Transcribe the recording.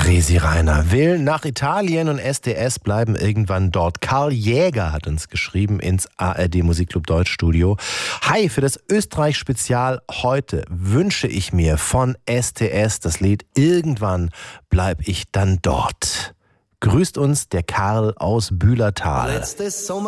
Resi Reiner will nach Italien und SDS bleiben irgendwann dort. Karl Jäger hat uns geschrieben ins ARD Musikclub Deutschstudio. Hi, für das Österreich-Spezial heute wünsche ich mir von STS das Lied Irgendwann bleib ich dann dort. Grüßt uns der Karl aus Bühlertal. Letztes Sommer